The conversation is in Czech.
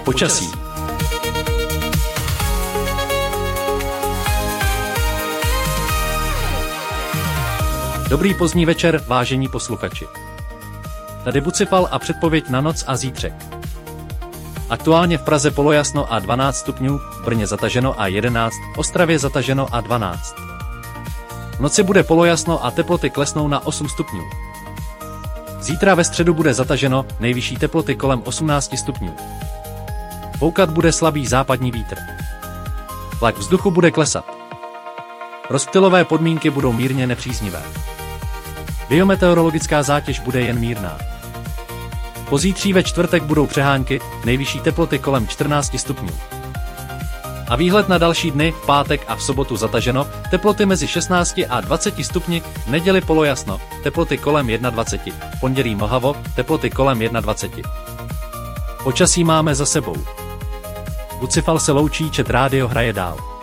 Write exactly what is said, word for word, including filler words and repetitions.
Počasí. Dobrý pozdní večer, vážení posluchači. Tady Bucifal a předpověď na noc a zítřek. Aktuálně v Praze polojasno a dvanáct stupňů, v Brně zataženo a jedenáct, v Ostravě zataženo a dvanáct. V noci bude polojasno a teploty klesnou na osm stupňů. Zítra ve středu bude zataženo, nejvyšší teploty kolem osmnáct stupňů. Foukat bude slabý západní vítr. Tlak vzduchu bude klesat. Rozptylové podmínky budou mírně nepříznivé. Biometeorologická zátěž bude jen mírná. Pozítří ve čtvrtek budou přehánky, nejvyšší teploty kolem čtrnáct stupňů. A výhled na další dny, v pátek a v sobotu zataženo, teploty mezi šestnácti a dvaceti stupni, v neděli polojasno, teploty kolem dvaceti jedna, v pondělí mlhavo, teploty kolem dvaceti jedna. Počasí máme za sebou. Bucifal se loučí, Čet rádio hraje dál.